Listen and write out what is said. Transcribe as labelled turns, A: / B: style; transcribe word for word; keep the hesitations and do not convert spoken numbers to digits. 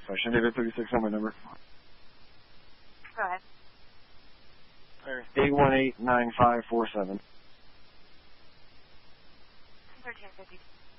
A: Section David thirty-six on my number.
B: Go ahead.
A: eight one eight, nine five four seven.
B: thirteen fifty.